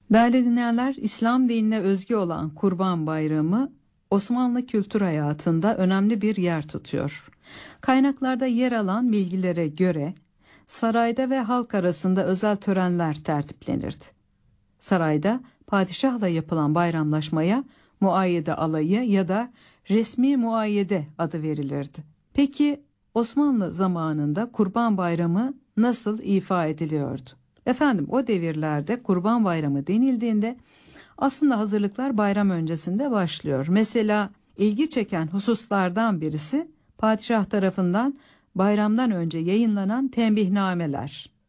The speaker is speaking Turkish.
Değerli dinleyenler, İslam dinine özgü olan Kurban Bayramı Osmanlı kültür hayatında önemli bir yer tutuyor. Kaynaklarda yer alan bilgilere göre sarayda ve halk arasında özel törenler tertiplenirdi. Sarayda padişahla yapılan bayramlaşmaya muayyede alayı ya da resmi muayyede adı verilirdi. Peki Osmanlı zamanında Kurban Bayramı nasıl ifa ediliyordu? Efendim, o devirlerde Kurban Bayramı denildiğinde aslında hazırlıklar bayram öncesinde başlıyor. Mesela ilgi çeken hususlardan birisi padişah tarafından bayramdan önce yayınlanan tembihnameler.